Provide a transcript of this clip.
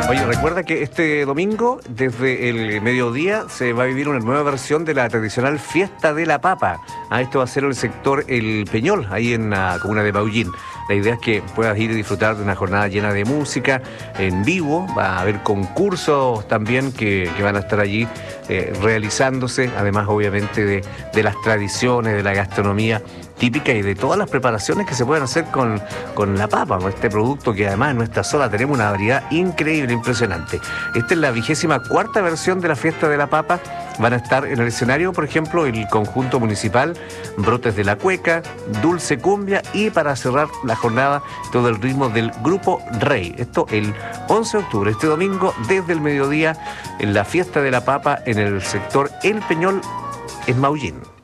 Oye, recuerda que este domingo, desde el mediodía, se va a vivir una nueva versión de la tradicional Fiesta de la Papa. Esto va a ser el sector El Peñol, ahí en la comuna de Maullín. La idea es que puedas ir y disfrutar de una jornada llena de música en vivo. Va a haber concursos también que van a estar allí realizándose, además obviamente de las tradiciones, de la gastronomía típica y de todas las preparaciones que se pueden hacer con la papa, con este producto que además en nuestra zona tenemos una variedad increíble, impresionante. Esta es la 24ª versión de la Fiesta de la Papa. Van a estar en el escenario, por ejemplo, el conjunto municipal, Brotes de la Cueca, Dulce Cumbia y para cerrar la jornada todo el ritmo del Grupo Rey. Esto el 11 de octubre, este domingo, desde el mediodía, en la Fiesta de la Papa en el sector El Peñol, en Maullín.